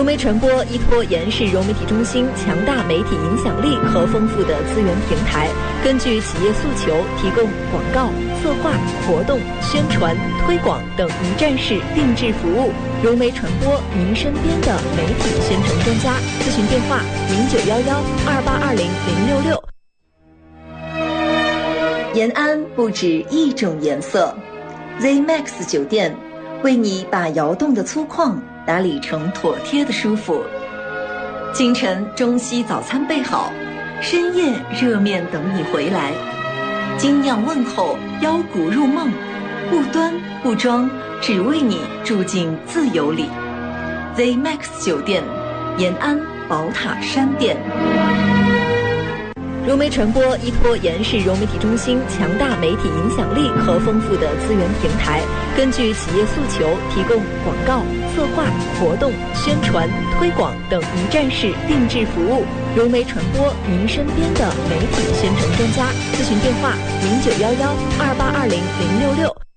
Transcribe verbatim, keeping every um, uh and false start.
融媒传播依托延世融媒体中心强大媒体影响力和丰富的资源平台，根据企业诉求，提供广告、策划、活动、宣传、推广等一站式定制服务。融媒传播，您身边的媒体宣传专家。咨询电话：零九幺幺二八二零零六六。延安不止一种颜色 ，Z Max 酒店为你把窑洞的粗犷打理成妥帖的舒服。清晨中西早餐备好，深夜热面等你回来。精酿问候，腰鼓入梦，不端不装，只为你住进自由里。Z Max 酒店，延安宝塔山店。融媒传播依托延世融媒体中心强大媒体影响力和丰富的资源平台，根据企业诉求，提供广告、策划、活动、宣传、推广等一站式定制服务。融媒传播，您身边的媒体宣传专家。咨询电话：零九幺幺二八二零零六六。